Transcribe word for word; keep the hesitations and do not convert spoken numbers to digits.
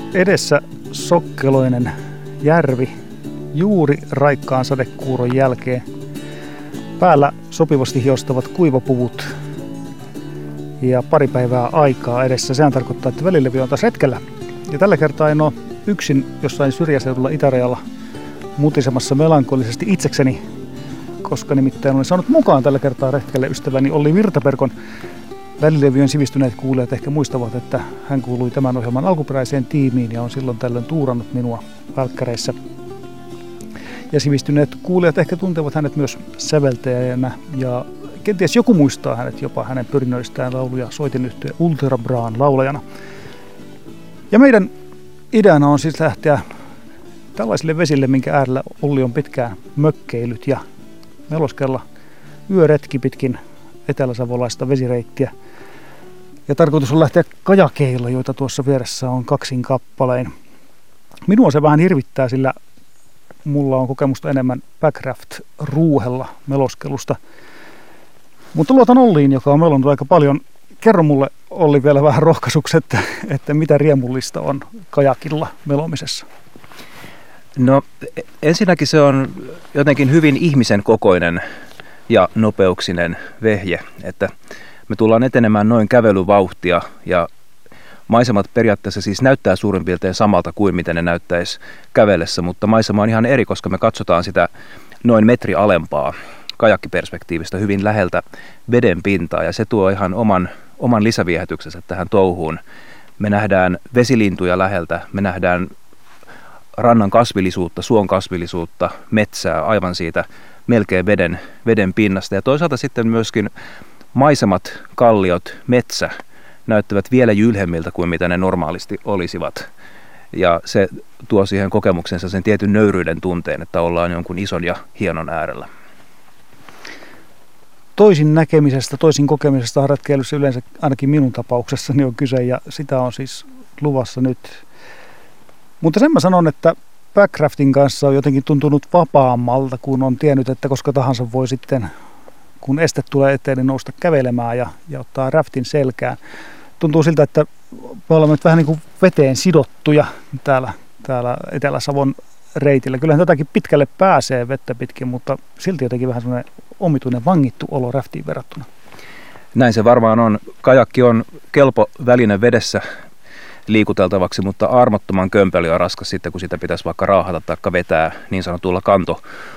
Edessä sokkeloinen järvi juuri raikkaan sadekuuron jälkeen. Päällä sopivasti hiostavat kuivapuvut ja pari päivää aikaa edessä. Sehän tarkoittaa, että välilevy on taas retkellä. Ja tällä kertaa en ole yksin jossain syrjäseudulla itärajalla mutisemassa melankolisesti itsekseni, koska nimittäin olen saanut mukaan tällä kertaa retkelle ystäväni Olli Virtaperkon. Välilevyjen sivistyneet kuulijat ehkä muistavat, että hän kuului tämän ohjelman alkuperäiseen tiimiin ja on silloin tällöin tuurannut minua välkkäreissä. Ja sivistyneet kuulijat ehkä tuntevat hänet myös säveltäjänä ja kenties joku muistaa hänet jopa hänen pyrinnöistään lauluja soitinyhtye Ultra Braan laulajana. Ja meidän ideana on siis lähteä tällaisille vesille, minkä äärellä Olli on pitkään mökkeilyt ja meloskella yöretki pitkin eteläsavolaista vesireittiä. Ja tarkoitus on lähteä kajakeilla, joita tuossa vieressä on kaksin kappalein. Minua se vähän hirvittää, sillä mulla on kokemusta enemmän backraft-ruuhella meloskelusta. Mutta luotan Olliin, joka on melonnut aika paljon. Kerro mulle, Olli, vielä vähän rohkaisuksi, että, että mitä riemullista on kajakilla melomisessa. No ensinnäkin se on jotenkin hyvin ihmisen kokoinen ja nopeuksinen vehje, että me tullaan etenemään noin kävelyvauhtia ja maisemat periaatteessa siis näyttää suurin piirtein samalta kuin miten ne näyttäisi kävellessä, mutta maisema on ihan eri, koska me katsotaan sitä noin metri alempaa kajakkiperspektiivistä hyvin läheltä veden pintaa ja se tuo ihan oman, oman lisäviehätyksensä tähän touhuun. Me nähdään vesilintuja läheltä, me nähdään rannan kasvillisuutta, suon kasvillisuutta, metsää aivan siitä melkein veden, veden pinnasta ja toisaalta sitten myöskin maisemat, kalliot, metsä näyttävät vielä jylhemmiltä kuin mitä ne normaalisti olisivat. Ja se tuo siihen kokemuksensa sen tietyn nöyryyden tunteen, että ollaan jonkun ison ja hienon äärellä. Toisin näkemisestä, toisin kokemisesta harratkeilyssä yleensä ainakin minun tapauksessani on kyse ja sitä on siis luvassa nyt. Mutta sen mä sanon, että backraftin kanssa on jotenkin tuntunut vapaammalta, kun on tiennyt, että koska tahansa voi sitten, kun este tulee eteen, niin nousta kävelemään ja, ja ottaa raftin selkään. Tuntuu siltä, että me olemme nyt vähän niin kuin veteen sidottuja täällä, täällä Etelä-Savon reitillä. Kyllähän tätäkin pitkälle pääsee vettä pitkin, mutta silti jotenkin vähän semmoinen omituinen vangittu olo raftiin verrattuna. Näin se varmaan on. Kajakki on kelpo väline vedessä liikuteltavaksi, mutta armottoman kömpelö ja raskas sitten, kun sitä pitäisi vaikka raahata tai vetää niin sanotulla kanto